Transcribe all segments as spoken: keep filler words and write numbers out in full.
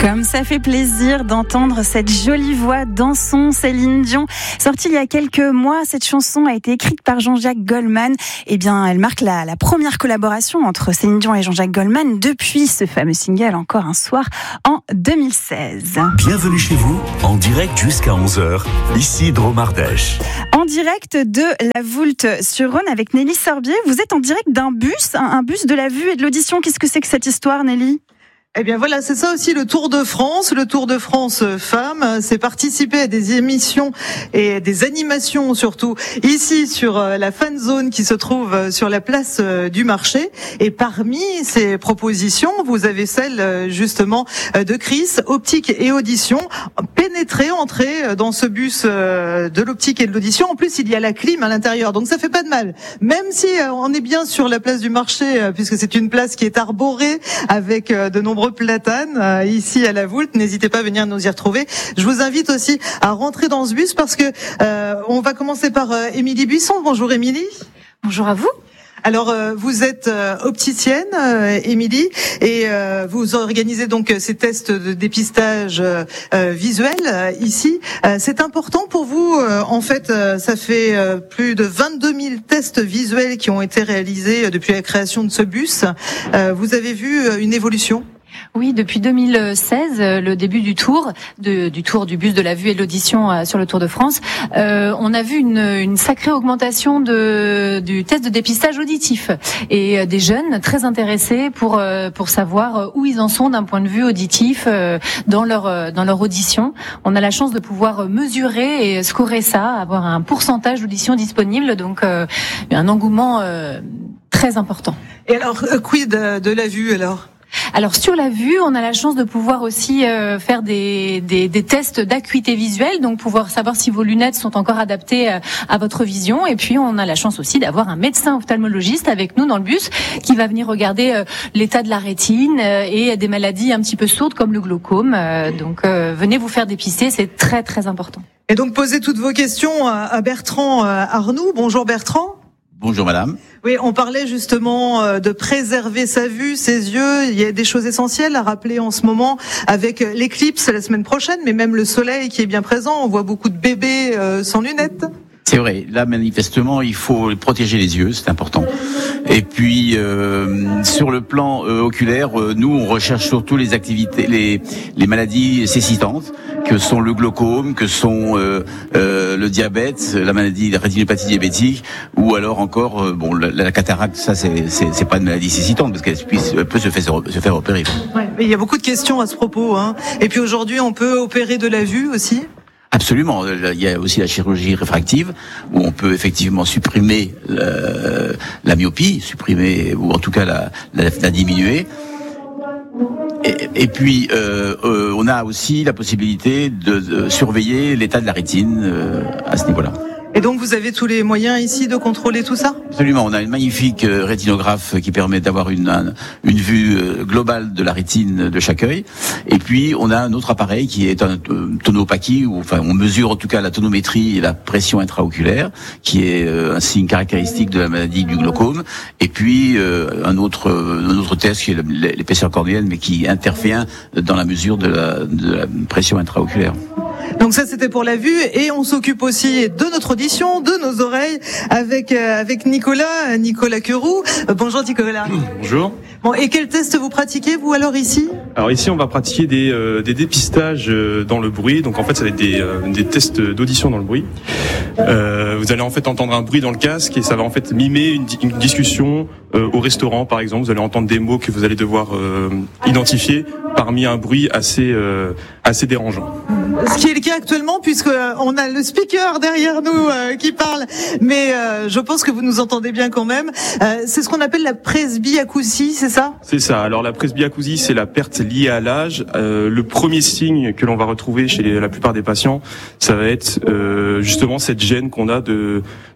Comme ça fait plaisir d'entendre cette jolie voix dansons Céline Dion. Sortie il y a quelques mois, cette chanson a été écrite par Jean-Jacques Goldman. Eh bien, elle marque la, la première collaboration entre Céline Dion et Jean-Jacques Goldman depuis ce fameux single Encore un soir en deux mille seize. Bienvenue chez vous, en direct jusqu'à onze heures, ici Dromardèche. En direct de la Voulte-sur-Rhône avec Nelly Sorbier. Vous êtes en direct d'un bus, un, un bus de la vue et de l'audition. Qu'est-ce que c'est que cette histoire, Nelly ? Eh bien voilà, c'est ça aussi le Tour de France. Le Tour de France Femmes, c'est participer à des émissions et des animations surtout ici sur la fan zone qui se trouve sur la place du marché. Et parmi ces propositions, vous avez celle justement de Chris, optique et audition. Pénétrer, entrer dans ce bus de l'optique et de l'audition. En plus, il y a la clim à l'intérieur, donc ça fait pas de mal. Même si on est bien sur la place du marché, puisque c'est une place qui est arborée avec de nombreux platanes euh, ici à la Voulte. N'hésitez pas à venir nous y retrouver. Je vous invite aussi à rentrer dans ce bus parce que euh, on va commencer par euh, Émilie Buisson. Bonjour Émilie. Bonjour à vous. Alors euh, vous êtes euh, opticienne, euh, Émilie, et euh, vous organisez donc ces tests de dépistage euh, visuel euh, ici. Euh, c'est important pour vous. Euh, en fait, euh, ça fait euh, plus de vingt-deux mille tests visuels qui ont été réalisés euh, depuis la création de ce bus. Euh, vous avez vu euh, une évolution ? Oui, depuis deux mille seize, le début du tour, de, du tour du bus de la vue et de l'audition euh, sur le Tour de France, euh, on a vu une, une sacrée augmentation de, du test de dépistage auditif et euh, des jeunes très intéressés pour euh, pour savoir où ils en sont d'un point de vue auditif euh, dans leur euh, dans leur audition. On a la chance de pouvoir mesurer et scorer ça, avoir un pourcentage d'audition disponible, donc euh, un engouement euh, très important. Et alors, quid de, de la vue alors ? Alors sur la vue, on a la chance de pouvoir aussi euh, faire des, des, des tests d'acuité visuelle, donc pouvoir savoir si vos lunettes sont encore adaptées à, à votre vision. Et puis on a la chance aussi d'avoir un médecin ophtalmologiste avec nous dans le bus qui va venir regarder euh, l'état de la rétine euh, et des maladies un petit peu sourdes comme le glaucome. Euh, donc euh, venez vous faire dépister, c'est très très important. Et donc posez toutes vos questions à, à Bertrand Arnoux. Bonjour Bertrand. Bonjour madame. Oui, on parlait justement de préserver sa vue, ses yeux. Il y a des choses essentielles à rappeler en ce moment avec l'éclipse la semaine prochaine, mais même le soleil qui est bien présent. On voit beaucoup de bébés sans lunettes. C'est vrai, là manifestement il faut protéger les yeux, c'est important. Et puis euh, sur le plan euh, oculaire, euh, nous on recherche surtout les activités, les les maladies cécitantes, que sont le glaucome, que sont euh, euh, le diabète, la maladie, la rétinopathie diabétique, ou alors encore euh, bon la, la cataracte. Ça c'est c'est c'est pas une maladie cécitante parce qu'elle puisse peut se faire se faire opérer. Ouais, mais il y a beaucoup de questions à ce propos, hein. Et puis aujourd'hui on peut opérer de la vue aussi. Absolument. Il y a aussi la chirurgie réfractive où on peut effectivement supprimer la, la myopie, supprimer ou en tout cas la, la, la diminuer. Et, et puis euh, euh, on a aussi la possibilité de, de surveiller l'état de la rétine euh, à ce niveau-là. Et donc vous avez tous les moyens ici de contrôler tout ça ? Absolument, on a une magnifique rétinographe qui permet d'avoir une, une, une vue globale de la rétine de chaque œil. Et puis on a un autre appareil qui est un tonopathie, où enfin on mesure en tout cas la tonométrie et la pression intraoculaire, qui est un signe caractéristique de la maladie du glaucome. Et puis euh, un autre un autre test qui est l'épaisseur cornéenne, mais qui intervient dans la mesure de la, de la pression intraoculaire. Donc ça c'était pour la vue, et on s'occupe aussi de notre audition, de nos oreilles avec euh, avec Nicolas, Nicolas Queroux. Euh, bonjour Nicolas. Bonjour. Bon, et quel test vous pratiquez vous alors ici ? Alors ici on va pratiquer des euh, des dépistages euh, dans le bruit. Donc en fait ça va être des euh, des tests d'audition dans le bruit. Euh, vous allez en fait entendre un bruit dans le casque et ça va en fait mimer une, une discussion euh, au restaurant par exemple. Vous allez entendre des mots que vous allez devoir euh, identifier parmi un bruit assez euh, assez dérangeant. Ce qui est le cas actuellement, puisque on a le speaker derrière nous euh, qui parle, mais euh, je pense que vous nous entendez bien quand même. Euh, c'est ce qu'on appelle la presbyacousie, c'est ça ? C'est ça. Alors la presbyacousie, c'est la perte liée à l'âge. Euh, le premier signe que l'on va retrouver chez les, la plupart des patients, ça va être euh, justement cette gêne qu'on a de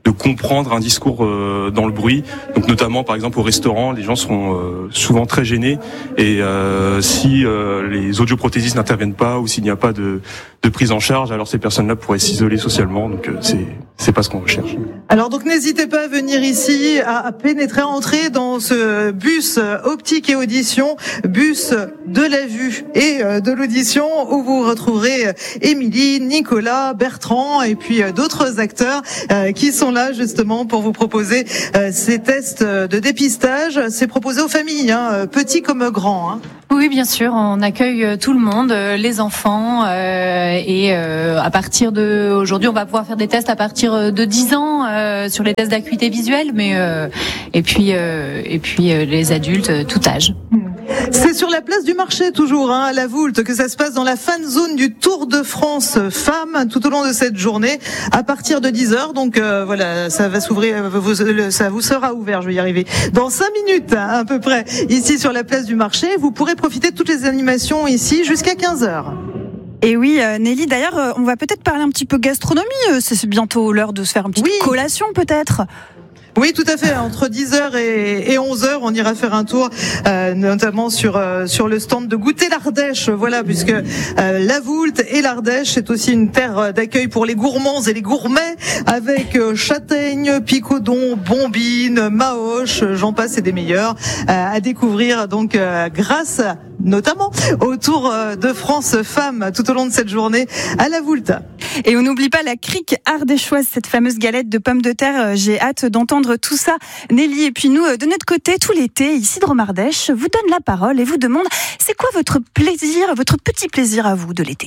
de comprendre un discours euh, dans le bruit. Donc notamment par exemple au restaurant, les gens seront euh, souvent très gênés et euh, si euh, les audioprothésistes n'interviennent pas ou s'il n'y a pas de, de prise en charge, alors ces personnes-là pourraient s'isoler socialement. Donc euh, c'est c'est pas ce qu'on recherche. Alors donc n'hésitez pas à venir ici, à, à pénétrer, à entrer dans ce bus optique et audition, bus de la vue et de l'audition, où vous retrouverez Émilie, Nicolas, Bertrand et puis d'autres acteurs euh, qui sont là justement pour vous proposer euh, ces tests de dépistage. C'est proposé aux familles, hein, petits comme grands. Hein. Oui, bien sûr, on accueille tout le monde, les enfants, euh, et euh, à partir de aujourd'hui, on va pouvoir faire des tests à partir de dix ans euh, sur les tests d'acuité visuelle, mais euh, et puis euh, et puis euh, les adultes, tout âge. C'est sur la place du marché toujours, hein, à la Voulte, que ça se passe dans la fan zone du Tour de France Femmes tout au long de cette journée à partir de dix heures. Donc euh, voilà, ça va s'ouvrir, ça vous sera ouvert, je vais y arriver, dans cinq minutes hein, à peu près, ici sur la place du marché. Vous pourrez profiter de toutes les animations ici jusqu'à quinze heures. Et oui, euh, Nelly, d'ailleurs, euh, on va peut-être parler un petit peu gastronomie. Euh, c'est bientôt l'heure de se faire une petite oui. collation peut-être. Oui, tout à fait. Entre dix heures et onze heures, on ira faire un tour, euh, notamment sur euh, sur le stand de Goûter l'Ardèche. Voilà, puisque euh, la Voulte et l'Ardèche, c'est aussi une terre d'accueil pour les gourmands et les gourmets, avec euh, châtaignes, picodon, bombines, maoches, j'en passe et des meilleurs, euh, à découvrir donc euh, grâce notamment au Tour de France Femmes tout au long de cette journée à la Voulte. Et on n'oublie pas la crique ardéchoise, cette fameuse galette de pommes de terre. J'ai hâte d'entendre tout ça, Nelly. Et puis nous, de notre côté, tout l'été, ici de Romardèche, vous donne la parole et vous demande, c'est quoi votre plaisir, votre petit plaisir à vous de l'été ?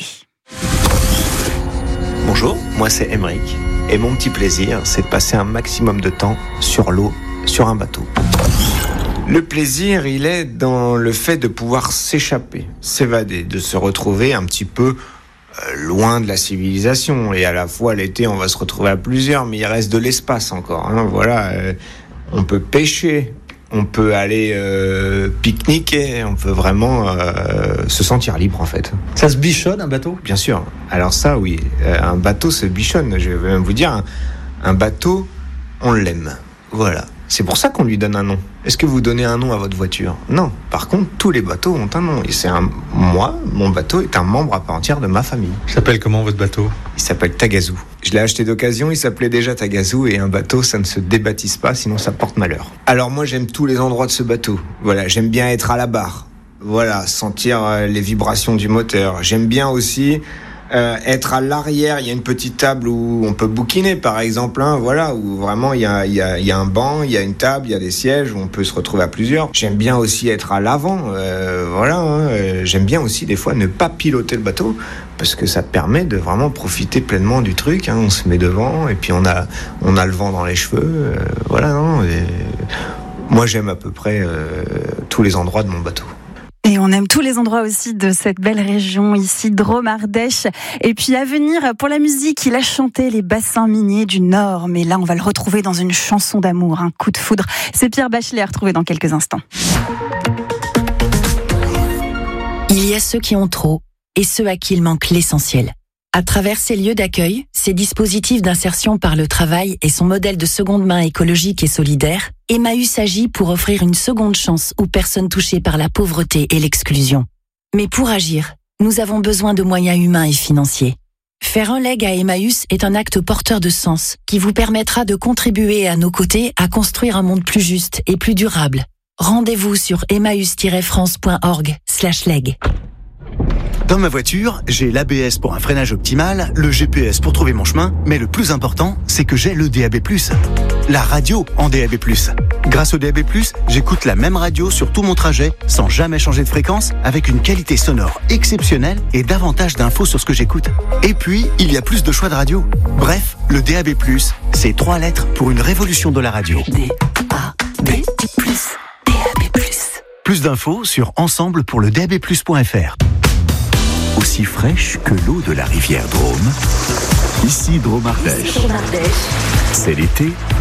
Bonjour, moi c'est Emeric. Et mon petit plaisir, c'est de passer un maximum de temps sur l'eau, sur un bateau. Le plaisir, il est dans le fait de pouvoir s'échapper, s'évader, de se retrouver un petit peu euh, loin de la civilisation. Et à la fois, l'été, on va se retrouver à plusieurs, mais il reste de l'espace encore. Hein. Voilà, euh, on peut pêcher, on peut aller euh, pique-niquer, on peut vraiment euh, se sentir libre en fait. Ça se bichonne un bateau ? Bien sûr. Alors ça, oui, euh, un bateau se bichonne. Je vais même vous dire, un, un bateau, on l'aime. Voilà. C'est pour ça qu'on lui donne un nom. Est-ce que vous donnez un nom à votre voiture ? Non. Par contre, tous les bateaux ont un nom. Et c'est un... Moi, mon bateau est un membre à part entière de ma famille. Il s'appelle comment votre bateau ? Il s'appelle Tagazu. Je l'ai acheté d'occasion, il s'appelait déjà Tagazu. Et un bateau, ça ne se débaptise pas, sinon ça porte malheur. Alors moi, j'aime tous les endroits de ce bateau. Voilà, j'aime bien être à la barre. Voilà, sentir les vibrations du moteur. J'aime bien aussi... Euh, être à l'arrière, il y a une petite table où on peut bouquiner par exemple, hein, voilà, où vraiment il y a, il y a, il y a un banc, il y a une table, il y a des sièges où on peut se retrouver à plusieurs. J'aime bien aussi être à l'avant, euh, voilà, hein, euh, j'aime bien aussi des fois ne pas piloter le bateau parce que ça permet de vraiment profiter pleinement du truc, hein, on se met devant et puis on a, on a le vent dans les cheveux, euh, voilà, non, et moi j'aime à peu près euh, tous les endroits de mon bateau. Et on aime tous les endroits aussi de cette belle région ici, Drôme-Ardèche. Et puis à venir, pour la musique, il a chanté les bassins miniers du Nord. Mais là, on va le retrouver dans une chanson d'amour, un coup de foudre. C'est Pierre Bachelet à retrouver dans quelques instants. Il y a ceux qui ont trop et ceux à qui il manque l'essentiel. À travers ces lieux d'accueil, ces dispositifs d'insertion par le travail et son modèle de seconde main écologique et solidaire, Emmaüs agit pour offrir une seconde chance aux personnes touchées par la pauvreté et l'exclusion. Mais pour agir, nous avons besoin de moyens humains et financiers. Faire un leg à Emmaüs est un acte porteur de sens qui vous permettra de contribuer à nos côtés à construire un monde plus juste et plus durable. Rendez-vous sur emmaüs tiret france point org slash leg. Dans ma voiture, j'ai l'A B S pour un freinage optimal, le G P S pour trouver mon chemin, mais le plus important, c'est que j'ai le D A B plus. La radio en D A B plus. Grâce au D A B plus, j'écoute la même radio sur tout mon trajet, sans jamais changer de fréquence, avec une qualité sonore exceptionnelle et davantage d'infos sur ce que j'écoute. Et puis, il y a plus de choix de radio. Bref, le D A B plus, c'est trois lettres pour une révolution de la radio. D A B plus. D A B plus. Plus d'infos sur ensemble pour le D A B plus point F R. Aussi fraîche que l'eau de la rivière Drôme, ici Drôme-Ardèche. C'est l'été